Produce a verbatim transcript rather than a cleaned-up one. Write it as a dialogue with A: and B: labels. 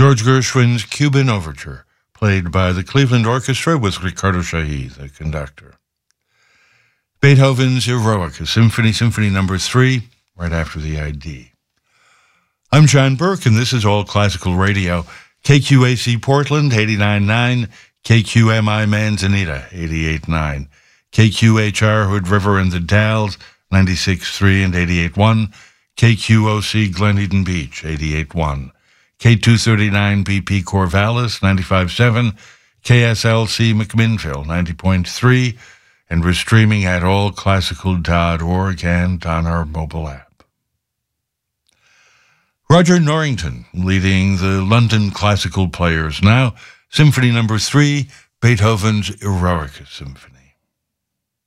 A: George Gershwin's Cuban Overture, played by the Cleveland Orchestra with Ricardo Chailly, the conductor. Beethoven's Eroica Symphony, Symphony Number three, right after the I D. I'm John Burke, and this is All Classical Radio. K Q A C Portland, eighty-nine point nine, K Q M I Manzanita, eighty-eight point nine, K Q H R Hood River and the Dalles, ninety-six point three and eighty-eight point one, K Q O C Glen Eden Beach, eighty-eight point one, K two thirty-nine B P Corvallis, ninety-five point seven, K S L C McMinnville, ninety point three, and we're streaming at all classical dot org and on our mobile app. Roger Norrington leading the London Classical Players now, Symphony Number three, Beethoven's Eroica Symphony.